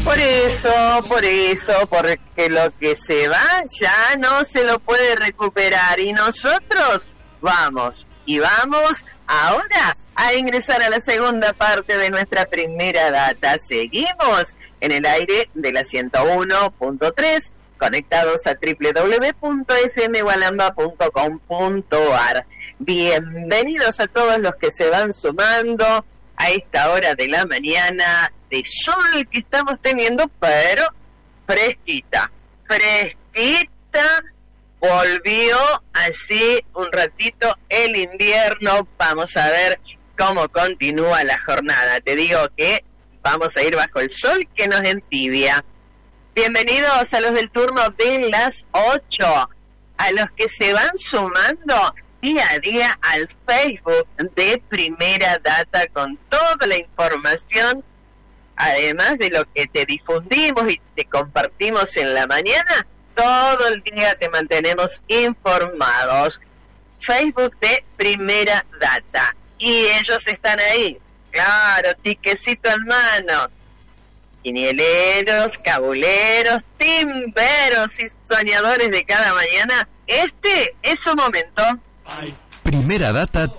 Por eso, porque lo que se va ya no se lo puede recuperar y nosotros vamos ahora a ingresar a la segunda parte de nuestra primera data. Seguimos en el aire de la 101.3, conectados a www.fmgualamba.com.ar. Bienvenidos a todos los que se van sumando a esta hora de la mañana de sol que estamos teniendo, pero fresquita. Volvió así un ratito el invierno. Vamos a ver cómo continúa la jornada. Te digo que vamos a ir bajo el sol que nos entibia. Bienvenidos a los del turno de las 8, a los que se van sumando día a día al Facebook de Primera Data con toda la información, además de lo que te difundimos y te compartimos en la mañana. Todo el día te mantenemos informados. Facebook de Primera Data. Y ellos están ahí. Claro, tiquecito en mano. Quinieleros, cabuleros, timberos y soñadores de cada mañana. Este es su momento. Primera Data